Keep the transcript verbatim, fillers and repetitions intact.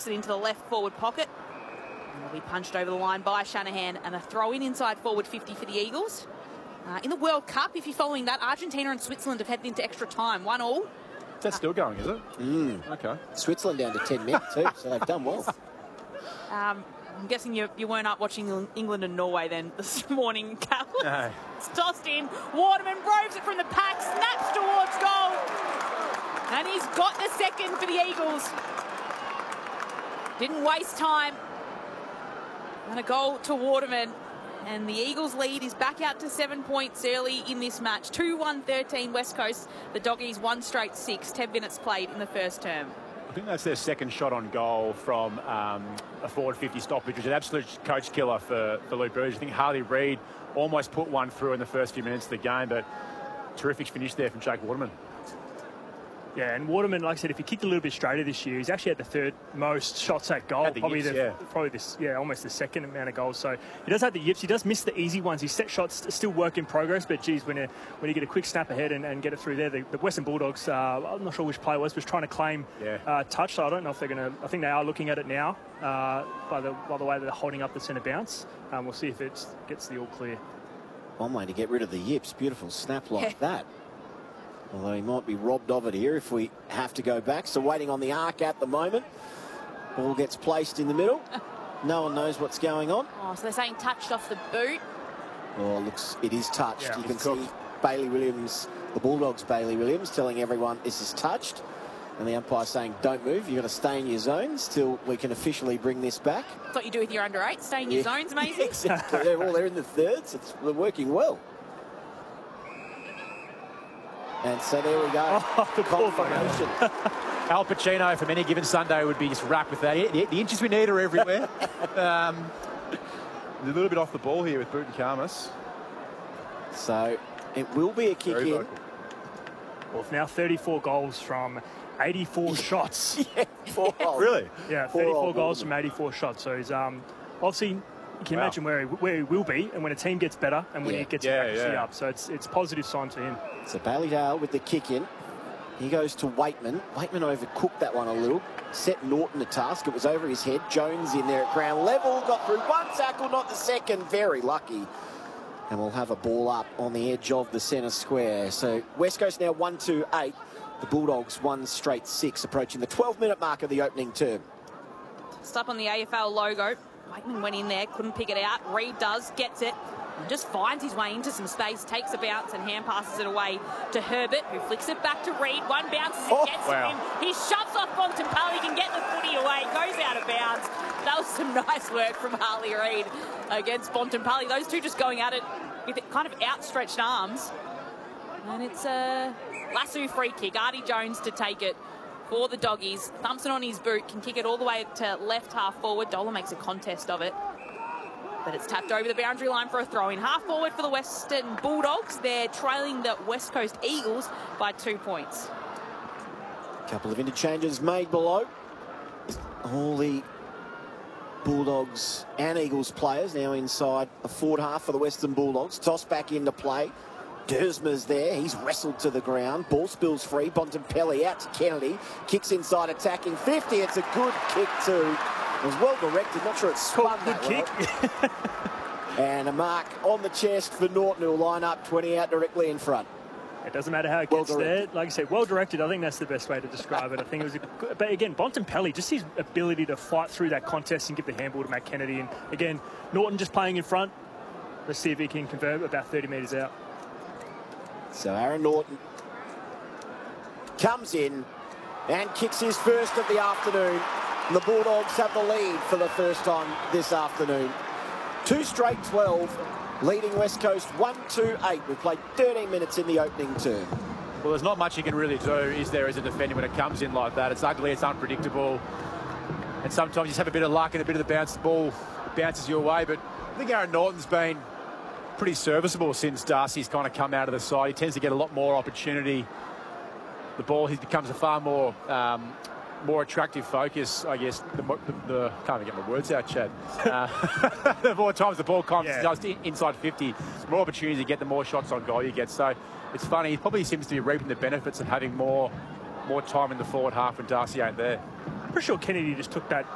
it into the left forward pocket. And will be punched over the line by Shanahan, and a throw in inside forward fifty for the Eagles. Uh, in the World Cup, if you're following that, Argentina and Switzerland have headed into extra time, one all. That's still going, is it? Mm. Okay. Switzerland down to ten men too, so they've done well. Um, I'm guessing you, you weren't up watching England and Norway then this morning, Cal. No. It's tossed in. Waterman roves it from the pack, snaps towards goal. And he's got the second for the Eagles. Didn't waste time. And a goal to Waterman. And the Eagles' lead is back out to seven points early in this match. two one thirteen West Coast. The Doggies one straight six. ten minutes played in the first term. I think that's their second shot on goal from um, a forward fifty stoppage, which is an absolute coach killer for, for Luke Burgess. I think Harley Reid almost put one through in the first few minutes of the game, but terrific finish there from Jake Waterman. Yeah, and Waterman, like I said, if he kicked a little bit straighter this year, he's actually had the third most shots at goal. Had the probably yips, the yeah. probably this yeah, almost the second amount of goals. So he does have the yips. He does miss the easy ones. His set shots are still work in progress, but geez, when you when you get a quick snap ahead and, and get it through there, the, the Western Bulldogs, uh, I'm not sure which player it was, was trying to claim yeah. uh, touch. So I don't know if they're going to. I think they are looking at it now uh, by the by the way they're holding up the centre bounce. Um, we'll see if it gets the all clear. One way to get rid of the yips. Beautiful snap like Yeah. that. Although he might be robbed of it here if we have to go back. So waiting on the arc at the moment. Ball gets placed in the middle. No one knows what's going on. Oh, so they're saying touched off the boot. Oh, looks, it is touched. Yeah, you can it's see cooked. Bailey Williams, the Bulldogs Bailey Williams, telling everyone this is touched. And the umpire saying, don't move, you've got to stay in your zones till we can officially bring this back. That's what you do with your under eight. Stay in your Yeah. zones, amazing. Exactly. They're all there in the thirds. It's, they're working well. And so there we go. Oh, the ball Confirmation. Al Pacino from any given Sunday would be just wrapped with that. The, the inches we need are everywhere. um, a little bit off the ball here with Boot and Karmas. So it will be a kick Very in. vocal. Well, now thirty-four goals from eighty-four shots. Yeah, four goals. Really? Yeah, Poor thirty-four old goals Waterman. from eighty-four shots. So he's um, obviously, you can Wow. imagine where he, where he will be, and when a team gets better, and when Yeah. he gets Yeah, accuracy yeah. up. So it's it's positive signs for him. So Bailey Dale with the kick in. He goes to Waitman. Waitman overcooked that one a little. Set Norton a task. It was over his head. Jones in there at ground level. Got through one tackle, not the second. Very lucky. And we'll have a ball up on the edge of the centre square. So West Coast now one two eight. The Bulldogs one straight six, approaching the twelve minute mark of the opening term. Just up on the A F L logo. Waitman went in there, couldn't pick it out. Reid does, gets it, and just finds his way into some space, takes a bounce and hand passes it away to Herbert, who flicks it back to Reid. One bounces, it Oh, gets wow. to him. He shoves off Bontempelli, can get the footy away, goes out of bounds. That was some nice work from Harley Reid against Bontempelli. Those two just going at it with kind of outstretched arms. And it's a lasso free kick. Artie Jones to take it for the Doggies. Thumps it on his boot, can kick it all the way to left half forward. Dola makes a contest of it. But it's tapped over the boundary line for a throw-in. Half forward for the Western Bulldogs. They're trailing the West Coast Eagles by two points. A couple of interchanges made below. All the Bulldogs and Eagles players now inside the forward half for the Western Bulldogs. Toss back into play. Dersma's there. He's wrestled to the ground. Ball spills free. Bontempelli out to Kennedy. Kicks inside attacking fifty. It's a good kick too. It was well directed. Not sure it's spun Good that kick. well. And a mark on the chest for Norton, who'll line up twenty out directly in front. It doesn't matter how it Well gets there. directed. Like I said, well directed. I think that's the best way to describe it. I think it was a good, but again, Bontempelli, just his ability to fight through that contest and give the handball to Matt Kennedy. And again, Norton just playing in front. Let's see if he can convert about thirty metres out. So Aaron Norton comes in and kicks his first of the afternoon. The Bulldogs have the lead for the first time this afternoon. Two straight twelve, leading West Coast one two eight. We've played thirteen minutes in the opening term. Well, there's not much you can really do, is there, as a defender when it comes in like that? It's ugly, it's unpredictable. And sometimes you just have a bit of luck and a bit of the bounce, the ball bounces your way. But I think Aaron Norton's been pretty serviceable since Darcy's kind of come out of the side. He tends to get a lot more opportunity. The ball, he becomes a far more um, more attractive focus, I guess. The, the, the can't even get my words out, Chad. Uh, the more times the ball comes Yeah. just in, inside fifty, the more opportunity to get, the more shots on goal you get. So it's funny. He probably seems to be reaping the benefits of having more more time in the forward half when Darcy ain't there. Pretty sure Kennedy just took that